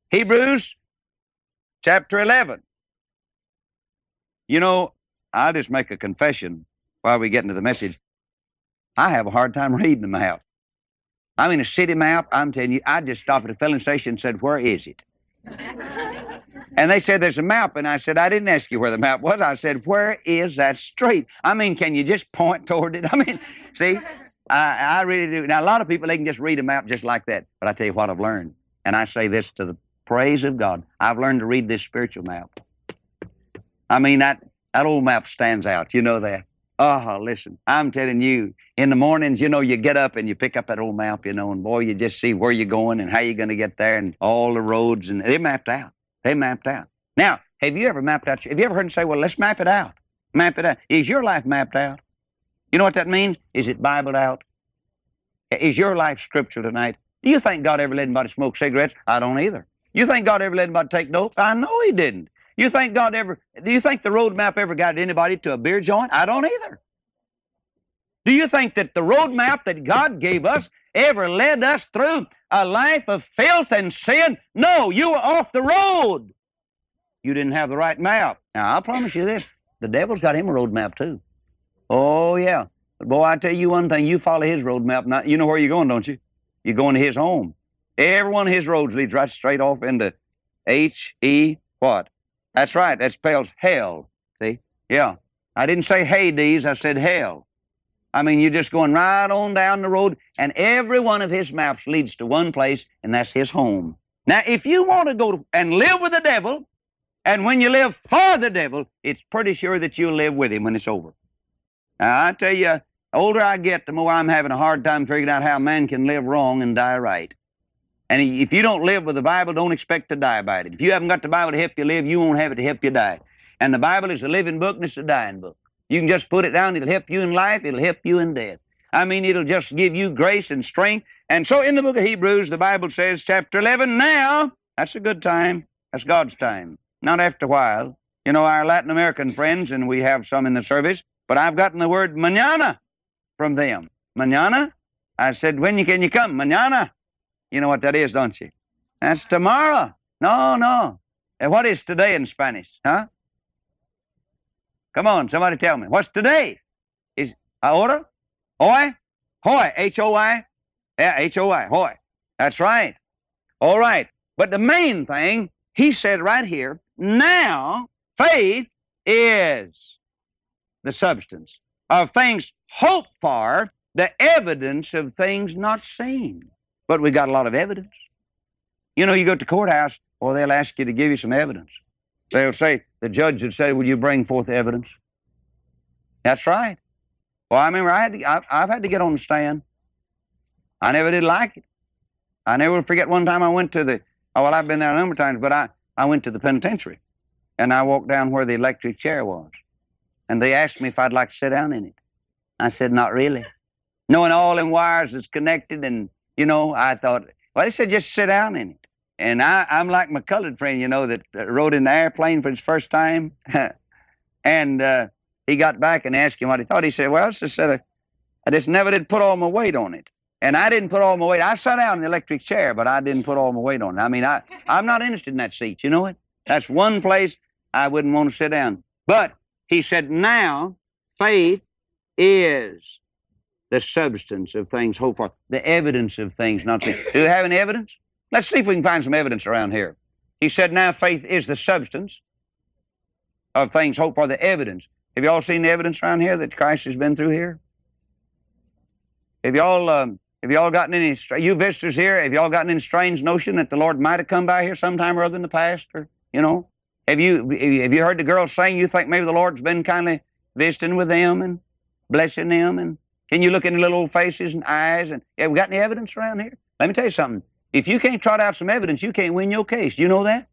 Hebrews chapter 11. You know, I'll just make a confession while we get into the message. I have a hard time reading the map. I mean, a city map, I'm telling you, I just stopped at a filling station and said, where is it? And they said, there's a map. And I said, I didn't ask you where the map was. I said, where is that street? I mean, can you just point toward it? I mean, see, I really do. Now, a lot of people, they can just read a map just like that. But I tell you what I've learned. And I say this to the praise of God. I've learned to read this spiritual map. I mean, that old map stands out. You know that. Oh, listen, I'm telling you, in the mornings, you know, you get up and you pick up that old map, you know, and boy, you just see where you're going and how you're going to get there and all the roads, and they're mapped out. They mapped out. Now, have you ever mapped out? Have you ever heard them say, well, let's map it out? Map it out. Is your life mapped out? You know what that means? Is it Bibled out? Is your life scriptural tonight? Do you think God ever let anybody smoke cigarettes? I don't either. You think God ever let anybody take notes? I know He didn't. Do you think the road map ever guided anybody to a beer joint? I don't either. Do you think that the road map that God gave us ever led us through a life of filth and sin? No, you were off the road. You didn't have the right map. Now, I'll promise you this, the devil's got him a road map too. Oh, yeah. But boy, I tell you one thing, you follow his road map, now, you know where you're going, don't you? You're going to his home. Every one of his roads leads right straight off into H-E what? That's right. That spells hell. See? Yeah. I didn't say Hades. I said hell. I mean, you're just going right on down the road, and every one of his maps leads to one place, and that's his home. Now, if you want to go and live with the devil, and when you live for the devil, it's pretty sure that you'll live with him when it's over. Now, I tell you, the older I get, the more I'm having a hard time figuring out how man can live wrong and die right. And if you don't live with the Bible, don't expect to die by it. If you haven't got the Bible to help you live, you won't have it to help you die. And the Bible is a living book and it's a dying book. You can just put it down. It'll help you in life. It'll help you in death. I mean, it'll just give you grace and strength. And so in the book of Hebrews, the Bible says, chapter 11, now, that's a good time. That's God's time. Not after a while. You know, our Latin American friends, and we have some in the service, but I've gotten the word mañana from them. Mañana? I said, when can you come? Mañana? You know what that is, don't you? That's tomorrow. No. And what is today in Spanish? Huh? Come on, somebody tell me. What's today? Is ahora? Hoy? Hoy. H-O-Y? Yeah, H-O-Y. Hoy. That's right. All right. But the main thing, he said right here, now faith is the substance of things hoped for, the evidence of things not seen. But we got a lot of evidence. You know, you go to the courthouse, or they'll ask you to give you some evidence. They'll say, the judge would say, will you bring forth evidence? That's right. Well, I remember I've had to get on the stand. I never did like it. I never will forget one time I went to I've been there a number of times, but I went to the penitentiary, and I walked down where the electric chair was, and they asked me if I'd like to sit down in it. I said, not really. Knowing all them wires is connected, and, you know, I thought, well, they said just sit down in it. And I'm like my colored friend, you know, that rode in the airplane for his first time. And he got back and asked him what he thought. He said, well, I just never did put all my weight on it. And I didn't put all my weight. I sat down in the electric chair, but I didn't put all my weight on it. I mean, I'm not interested in that seat. You know it? That's one place I wouldn't want to sit down. But he said, now faith is the substance of things hoped for, the evidence of things not seen. Do you have any evidence? Let's see if we can find some evidence around here. He said, now faith is the substance of things hoped for, the evidence. Have you all seen the evidence around here that Christ has been through here? Have you all gotten any, you visitors here, have you all gotten any strange notion that the Lord might have come by here sometime or other in the past? Or, you know, have you heard the girls sing? You think maybe the Lord's been kind of visiting with them and blessing them? And can you look in their little old faces and eyes? And have we got any evidence around here? Let me tell you something. If you can't trot out some evidence, you can't win your case. Do you know that?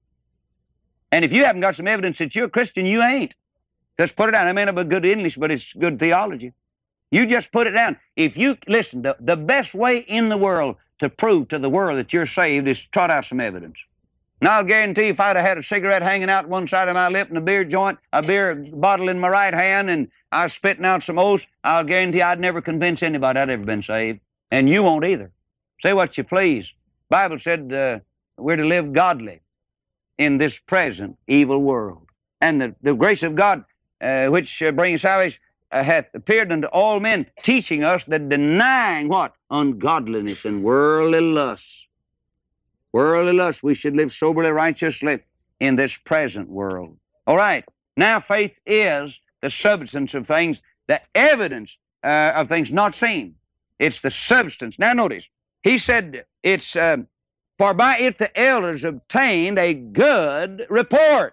And if you haven't got some evidence that you're a Christian, you ain't. Just put it down. I may not be good English, but it's good theology. You just put it down. If you, listen, the best way in the world to prove to the world that you're saved is to trot out some evidence. Now, I'll guarantee you, if I'd have had a cigarette hanging out one side of my lip and a beer bottle in my right hand, and I was spitting out some oaths, I'll guarantee I'd never convince anybody I'd ever been saved. And you won't either. Say what you please. Bible said, we're to live godly in this present evil world. And the grace of God, which brings salvation, hath appeared unto all men, teaching us that denying what? Ungodliness and worldly lusts. Worldly lusts, we should live soberly, righteously in this present world. All right. Now faith is the substance of things, the evidence of things not seen. It's the substance. Now notice, he said it's, for by it the elders obtained a good report.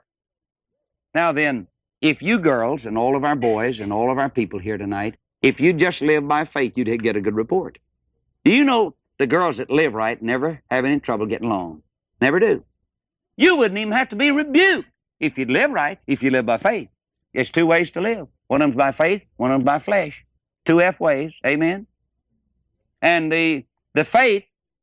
Now then, if you girls and all of our boys and all of our people here tonight, if you just live by faith, you'd get a good report. Do you know the girls that live right never have any trouble getting along? Never do. You wouldn't even have to be rebuked if you'd live right, if you live by faith. There's two ways to live. One of them's by faith, one of them's by flesh. Two F ways, amen? And the faith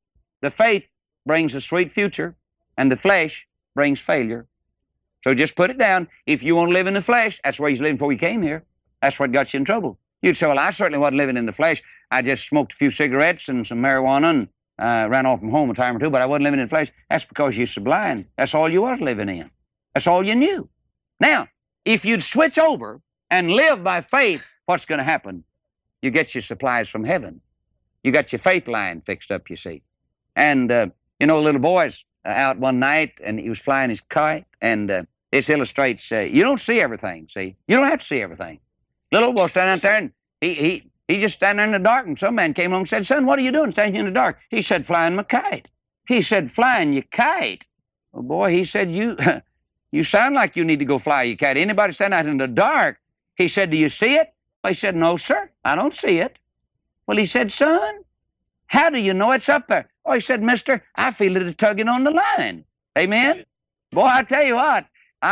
brings a sweet future, and the flesh brings failure. So just put it down. If you want to live in the flesh, that's where you're living before you came here. That's what got you in trouble. You'd say, well, I certainly wasn't living in the flesh. I just smoked a few cigarettes and some marijuana and ran off from home a time or two, but I wasn't living in the flesh. That's because you're so blind. That's all you was living in. That's all you knew. Now, if you'd switch over and live by faith, what's going to happen? You get your supplies from heaven. You got your faith line fixed up, you see. And, you know, a little boy's out one night, and he was flying his kite, and this illustrates, you don't see everything, see? You don't have to see everything. Little boy standing out there, and he just standing there in the dark, and some man came along and said, son, what are you doing standing in the dark? He said, flying my kite. He said, flying your kite? Well, boy, he said, you sound like you need to go fly your kite. Anybody stand out in the dark? He said, do you see it? Well, he said, no, sir, I don't see it. Well, he said, son, how do you know it's up there? Oh, he said, mister, I feel it tugging on the line. Amen? Boy, I tell you what,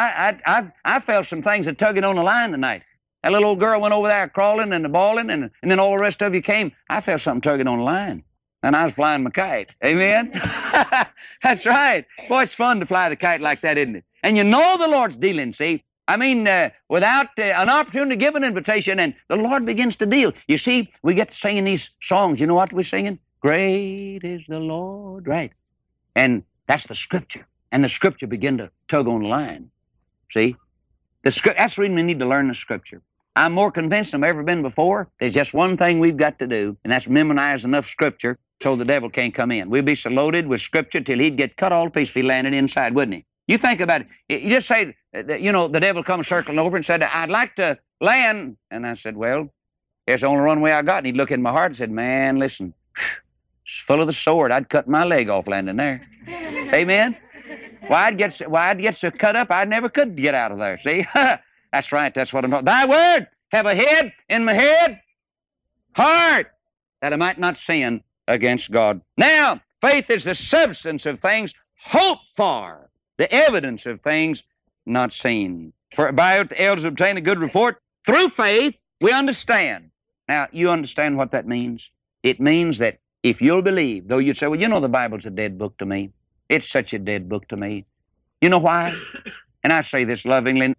I felt some things that tugging on the line tonight. That little old girl went over there crawling and bawling, and then all the rest of you came. I felt something tugging on the line, and I was flying my kite. Amen? That's right. Boy, it's fun to fly the kite like that, isn't it? And you know the Lord's dealing, see? I mean, without an opportunity to give an invitation, and the Lord begins to deal. You see, we get to singing these songs. You know what we're singing? Great is the Lord, right? And that's the Scripture. And the Scripture begin to tug on the line. See? That's the reason we need to learn the Scripture. I'm more convinced than I've ever been before. There's just one thing we've got to do, and that's memorize enough Scripture so the devil can't come in. We'd be so loaded with Scripture till he'd get cut all to pieces if he landed inside, wouldn't he? You think about it. You just say, you know, the devil comes circling over and said, I'd like to land. And I said, well, here's the only runway I got. And he'd look in my heart and said, man, listen, it's full of the sword. I'd cut my leg off landing there. Amen? Why I'd get so cut up, I never could get out of there. See? That's right. That's what I'm talking. Thy word have a head in my head, heart, that I might not sin against God. Now, faith is the substance of things hoped for, the evidence of things not seen. For by it the elders obtain a good report. Through faith, we understand. Now, you understand what that means? It means that if you'll believe, though you'd say, well, you know the Bible's a dead book to me. It's such a dead book to me. You know why? And I say this lovingly.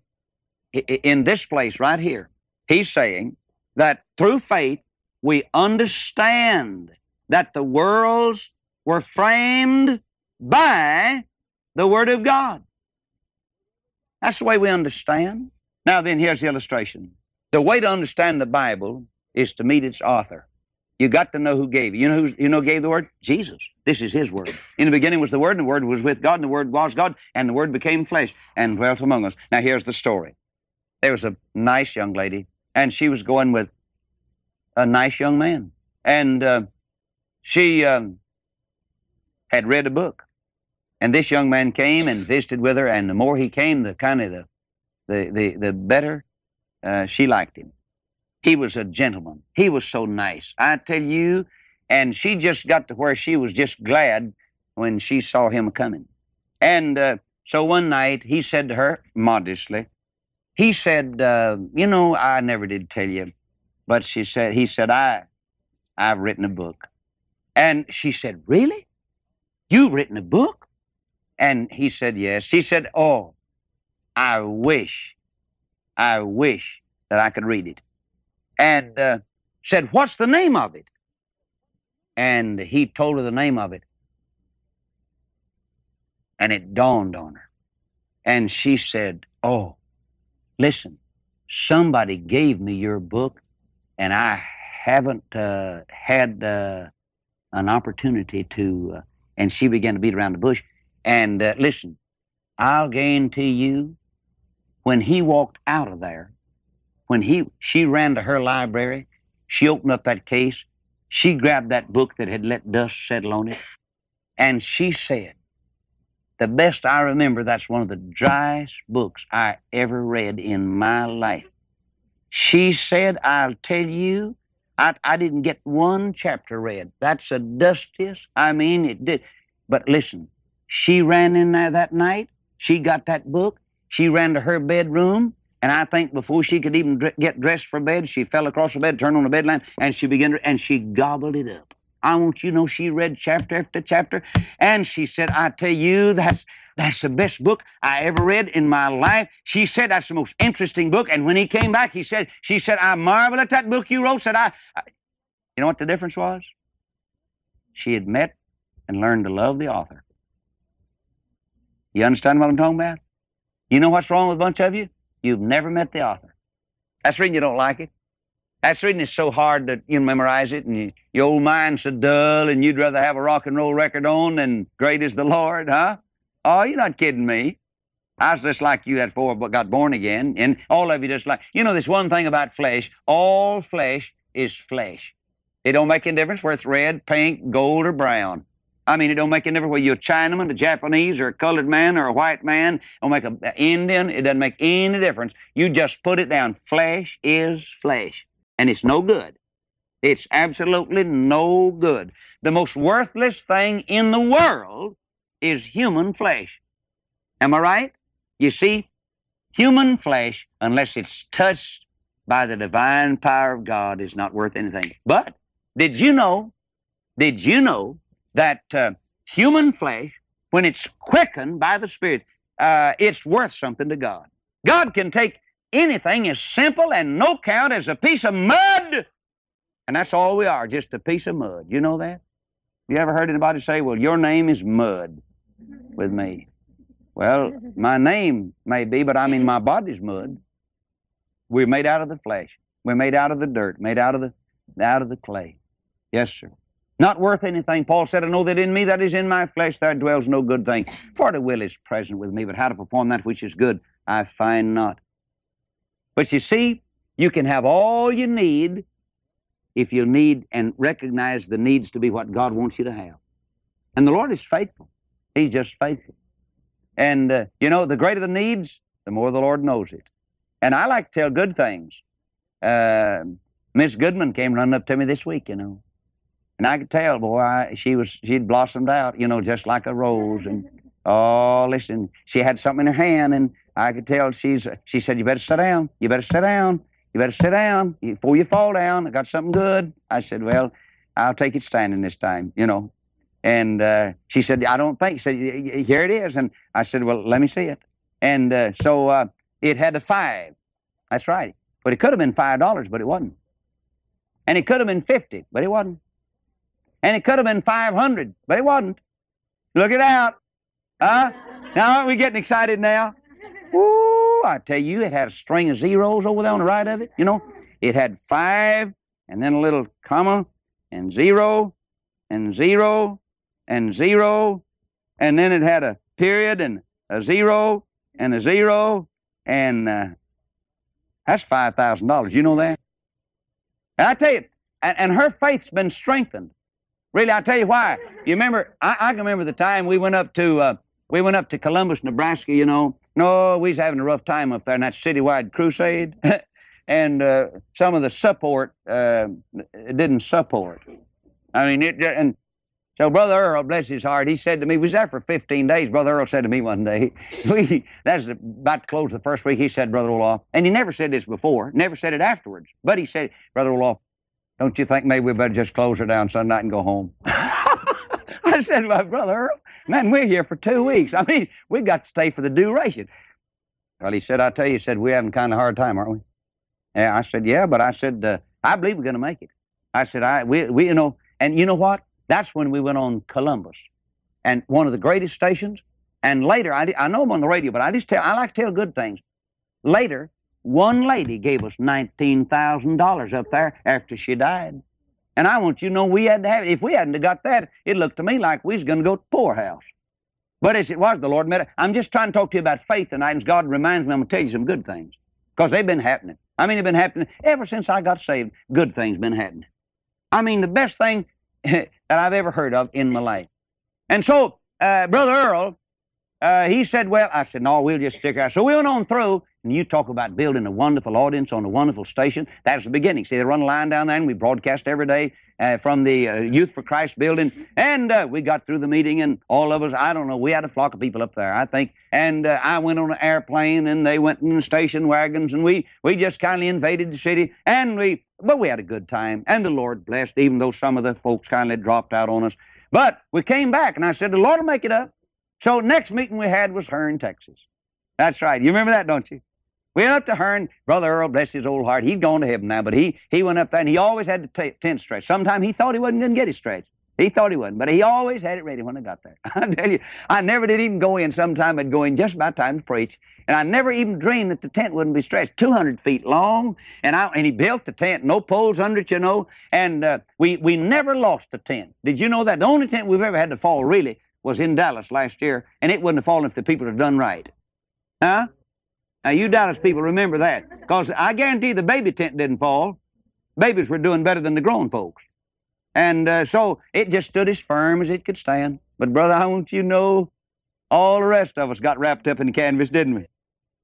In this place right here, he's saying that through faith, we understand that the worlds were framed by the Word of God. That's the way we understand. Now then, here's the illustration. The way to understand the Bible is to meet its author. You got to know who gave it. You know who gave the Word? Jesus. This is His Word. In the beginning was the Word, and the Word was with God, and the Word was God, and the Word became flesh and dwelt among us. Now here's the story. There was a nice young lady, and she was going with a nice young man. And she had read a book. And this young man came and visited with her, and the more he came, the better she liked him. He was a gentleman. He was so nice. I tell you, and she just got to where she was just glad when she saw him coming. And so one night, he said to her, modestly, he said, you know, I never did tell you, but he said, I've written a book. And she said, really? You've written a book? And he said, yes. She said, oh, I wish that I could read it. And said, what's the name of it? And he told her the name of it. And it dawned on her. And she said, oh, listen, somebody gave me your book, and I haven't had an opportunity to, and she began to beat around the bush. And listen, I'll guarantee you, when he walked out of there, she ran to her library, she opened up that case, she grabbed that book that had let dust settle on it, and she said, the best I remember, that's one of the driest books I ever read in my life. She said, I'll tell you, I didn't get one chapter read. That's the dustiest. I mean, it did. But listen, she ran in there that night. She got that book. She ran to her bedroom. And I think before she could even get dressed for bed, she fell across the bed, turned on the bed lamp, and she began to, and she gobbled it up. I want you to know she read chapter after chapter. And she said, I tell you, that's the best book I ever read in my life. She said, that's the most interesting book. And when he came back, she said, I marvel at that book you wrote. Said, you know what the difference was? She had met and learned to love the author. You understand what I'm talking about? You know what's wrong with a bunch of you? You've never met the author. That's the reason you don't like it. That's the reason it's so hard to memorize it, and your old mind's so dull, and you'd rather have a rock and roll record on than Great is the Lord, huh? Oh, you're not kidding me. I was just like you that before I got born again, and all of you just like, this one thing about flesh, all flesh is flesh. It don't make any difference whether it's red, pink, gold, or brown. I mean, it don't make any difference whether you're a Chinaman, a Japanese, or a colored man, or a white man. It don't make an Indian. It doesn't make any difference. You just put it down. Flesh is flesh. And it's no good. It's absolutely no good. The most worthless thing in the world is human flesh. Am I right? You see, human flesh, unless it's touched by the divine power of God, is not worth anything. But did you know that human flesh, when it's quickened by the Spirit, it's worth something to God? God can take anything as simple and no count as a piece of mud, and that's all we are, just a piece of mud. You know that? You ever heard anybody say, well, your name is mud with me? Well, my name may be, but I mean my body's mud. We're made out of the flesh. We're made out of the dirt, made out of the clay. Yes, sir. Not worth anything. Paul said, I know that in me, that is in my flesh, there dwells no good thing. For the will is present with me, but how to perform that which is good, I find not. But you see, you can have all you need if you need and recognize the needs to be what God wants you to have. And the Lord is faithful. He's just faithful. And, the greater the needs, the more the Lord knows it. And I like to tell good things. Miss Goodman came running up to me this week, And I could tell, boy, she'd blossomed out, just like a rose. And, oh, listen, she had something in her hand, and I could tell she said, you better sit down. You better sit down. You better sit down before you fall down. I got something good. I said, well, I'll take it standing this time, And she said, I don't think. She said, here it is. And I said, well, let me see it. And so it had a 5. That's right. But it could have been $5, but it wasn't. And it could have been 50, but it wasn't. And it could have been 500, but it wasn't. Look it out. Now, aren't we getting excited now? Ooh, I tell you, it had a string of zeros over there on the right of it. It had 5, and then a little comma, and 0, and 0, and 0, and then it had a period, and a 0, and a 0, and that's $5,000. You know that? And I tell you, and her faith's been strengthened. Really, I'll tell you why. You remember, I can remember the time we went up to Columbus, Nebraska, No, we was having a rough time up there in that citywide crusade. And some of the support didn't support. I mean, and so Brother Earl, bless his heart, he said to me, we was there for 15 days. Brother Earl said to me one day, that's about to close the first week, he said, Brother Olaf, and he never said this before, never said it afterwards, but he said, Brother Olaf, don't you think maybe we better just close her down Sunday night and go home? I said, well, Brother Earl, man, we're here for 2 weeks. I mean, we've got to stay for the duration. Well, he said, I tell you, he said, we're having kind of a hard time, aren't we? Yeah, I said, yeah, but I said, I believe we're going to make it. I said, we, and you know what? That's when we went on Columbus. And one of the greatest stations, And later, I know them on the radio, but I like to tell good things. Later, one lady gave us $19,000 up there after she died. And I want you to know we had to have it. If we hadn't have got that, it looked to me like we was going to go to the poorhouse. But as it was, the Lord met it. I'm just trying to talk to you about faith tonight, and God reminds me I'm going to tell you some good things. Because they've been happening. I mean, they've been happening ever since I got saved. Good things been happening. I mean, the best thing that I've ever heard of in my life. And so, Brother Earl, he said, well, I said, no, we'll just stick out. So we went on through, and you talk about building a wonderful audience on a wonderful station. That's the beginning. See, they run a line down there, and we broadcast every day from the Youth for Christ building. And we got through the meeting, and all of us, I don't know, we had a flock of people up there, I think. And I went on an airplane, and they went in station wagons, and we just kind of invaded the city. But we had a good time, and the Lord blessed, even though some of the folks kind of dropped out on us. But we came back, and I said, the Lord will make it up. So next meeting we had was Hearne, Texas. That's right. You remember that, don't you? We went up to Hearne. Brother Earl, bless his old heart, he's gone to heaven now, but he went up there, and he always had the tent stretched. Sometimes he thought he wasn't going to get it stretched. He thought he wasn't, but he always had it ready when I got there. I tell you, I never did even go in. Sometime I'd go in just about time to preach, and I never even dreamed that the tent wouldn't be stretched. 200 feet long, and he built the tent, no poles under it, you know, and we never lost the tent. Did you know that? The only tent we've ever had to fall, really, was in Dallas last year, and it wouldn't have fallen if the people had done right. Huh? Now, you Dallas people remember that, because I guarantee the baby tent didn't fall. Babies were doing better than the grown folks. And so it just stood as firm as it could stand. But, brother, I want you to know, all the rest of us got wrapped up in the canvas, didn't we?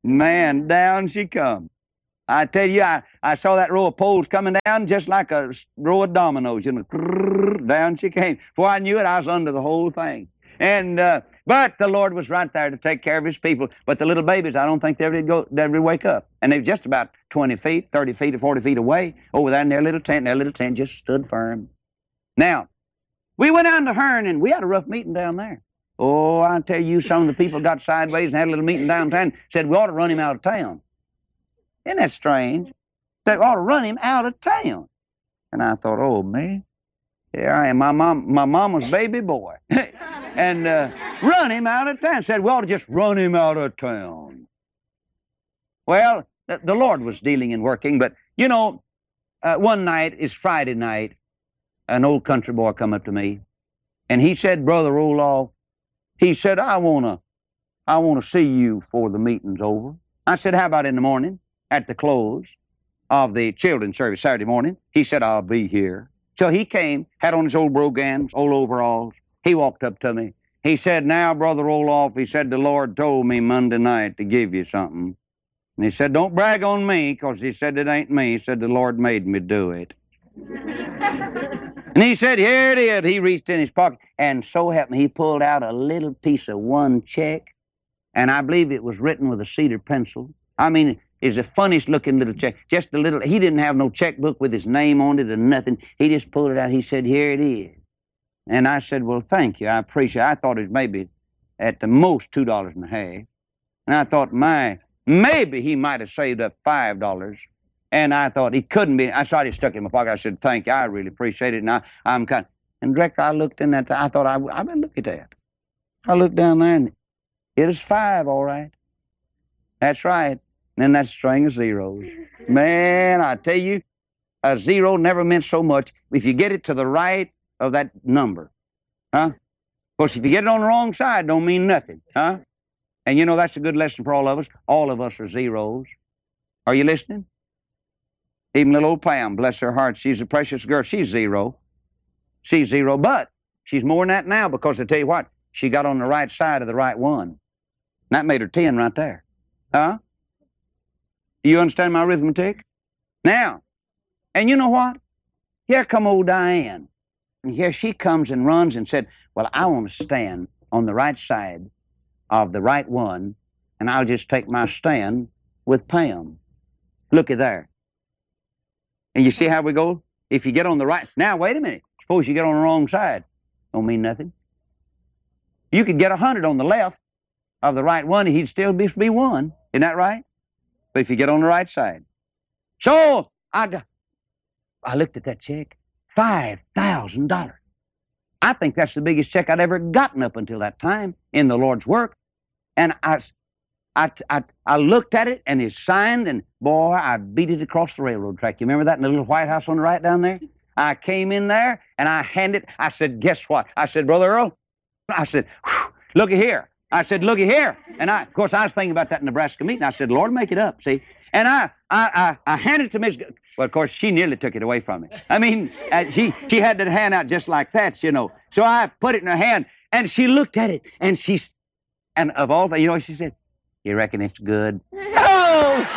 Man, down she come. I tell you, I saw that row of poles coming down just like a row of dominoes. You know, down she came. Before I knew it, I was under the whole thing. And but the Lord was right there to take care of His people. But the little babies, I don't think they ever wake up. And they were just about 20 feet, 30 feet, or 40 feet away over there in their little tent. And their little tent just stood firm. Now, we went down to Hearne, and we had a rough meeting down there. Oh, I tell you, some of the people got sideways and had a little meeting downtown. Said we ought to run him out of town. Isn't that strange? They ought to run him out of town. And I thought, oh, man, here I am, my mama's baby boy. And run him out of town. Said we ought to just run him out of town. Well, the Lord was dealing and working, but, you know, one night, it's Friday night, an old country boy come up to me, and he said, Brother Roloff, he said, I want to see you before the meeting's over. I said, how about in the morning at the close of the children's service Saturday morning? He said, I'll be here. So he came, had on his old brogans, old overalls. He walked up to me. He said, now, Brother Roloff, he said, the Lord told me Monday night to give you something. And he said, don't brag on me, because he said, it ain't me. He said, the Lord made me do it. And he said, here it is. He reached in his pocket, and so help me, he pulled out a little piece of one check, and I believe it was written with a cedar pencil. I mean, it's the funniest looking little check. Just a little, he didn't have no checkbook with his name on it or nothing. He just pulled it out. He said, here it is. And I said, well, thank you. I appreciate it. I thought it was maybe at the most $2.50. And I thought, maybe he might have saved up $5. And I thought he couldn't be. I saw it stuck in my pocket. I said, thank you. I really appreciate it. And I'm kind of, and directly I looked in that. I thought, I better look at that. I looked down there, and it was $5, all right. That's right. And then that string of zeros. Man, I tell you, a zero never meant so much if you get it to the right of that number. Huh? Of course, if you get it on the wrong side, don't mean nothing. Huh? And you know, that's a good lesson for all of us. All of us are zeros. Are you listening? Even little old Pam, bless her heart, she's a precious girl. She's zero. She's zero, but she's more than that now, because I tell you what, she got on the right side of the right one. And that made her 10 right there. Huh? You understand my arithmetic? Now, and you know what? Here come old Diane. And here she comes and runs and said, well, I want to stand on the right side of the right one, and I'll just take my stand with Pam. Look at there. And you see how we go? If you get on the right... Now, wait a minute. Suppose you get on the wrong side. Don't mean nothing. You could get 100 on the left of the right one, and he'd still be one. Isn't that right? But if you get on the right side. So, I looked at that check. $5,000. I think that's the biggest check I'd ever gotten up until that time in the Lord's work. And I looked at it, and it's signed, and boy, I beat it across the railroad track. You remember that in the little White House on the right down there? I came in there, and I handed, I said, guess what? I said, Brother Earl, I said, looky here. I said, looky here. And of course, I was thinking about that Nebraska meeting. I said, Lord, make it up, see? And I handed it to Miss, well, of course, she nearly took it away from me. I mean, she had that hand out just like that, you know. So I put it in her hand, and she looked at it, and and of all the, you know what she said? You reckon it's good? Oh!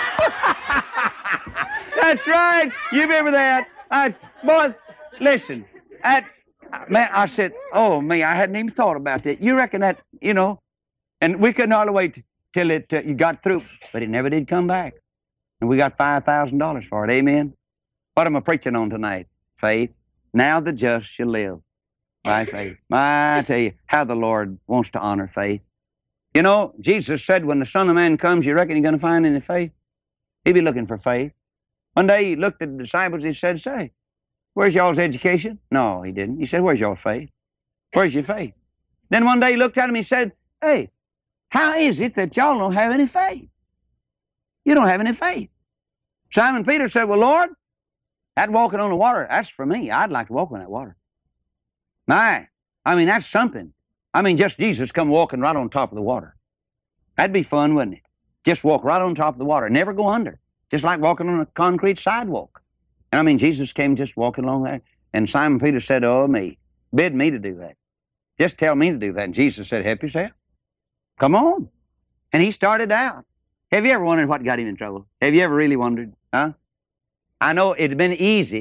That's right. You remember that? Boy, listen. Man, I said, oh, me, I hadn't even thought about that. You reckon that, you know, and we couldn't hardly wait till you got through, but it never did come back. And we got $5,000 for it. Amen? What am I preaching on tonight? Faith. Now the just shall live by faith. I tell you, how the Lord wants to honor faith. You know, Jesus said, when the Son of Man comes, you reckon you're going to find any faith? He'll be looking for faith. One day he looked at the disciples, he said, say, where's y'all's education? No, he didn't. He said, where's your faith? Where's your faith? Then one day he looked at him and he said, hey, how is it that y'all don't have any faith? You don't have any faith. Simon Peter said, well, Lord, that walking on the water, that's for me. I'd like to walk on that water. My, I mean, that's something. I mean, just Jesus come walking right on top of the water. That'd be fun, wouldn't it? Just walk right on top of the water, never go under. Just like walking on a concrete sidewalk. And I mean, Jesus came just walking along there. And Simon Peter said, oh, me, bid me to do that. Just tell me to do that. And Jesus said, help yourself. Come on. And he started out. Have you ever wondered what got him in trouble? Have you ever really wondered? Huh? I know it'd been easy